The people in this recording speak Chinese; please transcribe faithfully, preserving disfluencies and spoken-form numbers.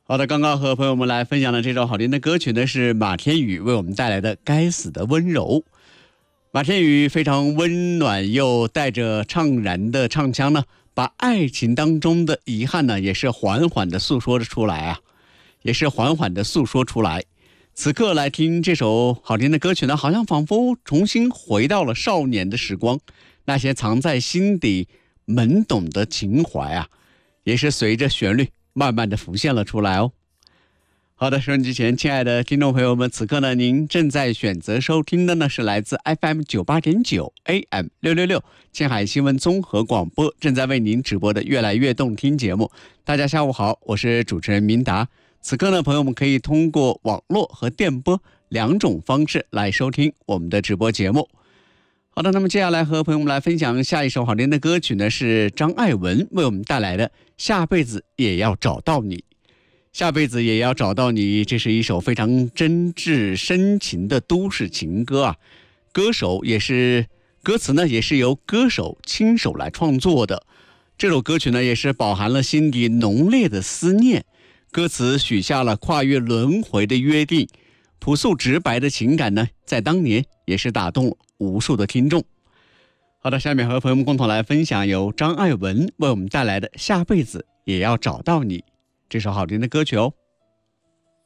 好的，刚刚和朋友们来分享的这首好听的歌曲呢，是马天宇为我们带来的《该死的温柔》。马天宇非常温暖又带着怅然的唱腔呢，把爱情当中的遗憾呢，也是缓缓的诉说着出来啊，也是缓缓的诉说出来。此刻来听这首好听的歌曲呢，好像仿佛重新回到了少年的时光，那些藏在心底懵懂的情怀啊，也是随着旋律慢慢的浮现了出来哦。好的，收音机前亲爱的听众朋友们，此刻呢，您正在选择收听的呢是来自 F M 九八点九 A M 六六六青海新闻综合广播正在为您直播的越来越动听节目。大家下午好，我是主持人明达。此刻呢，朋友们可以通过网络和电波两种方式来收听我们的直播节目。好的，那么接下来和朋友们来分享下一首好听的歌曲呢，是张爱文为我们带来的《下辈子也要找到你》。下辈子也要找到你，这是一首非常真挚深情的都市情歌啊。歌手也是歌词呢，也是由歌手亲手来创作的。这首歌曲呢，也是饱含了心底浓烈的思念。歌词许下了跨越轮回的约定，朴素直白的情感呢，在当年也是打动了无数的听众。好的，下面和朋友们共同来分享由张爱文为我们带来的《下辈子也要找到你》这首好听的歌曲哦。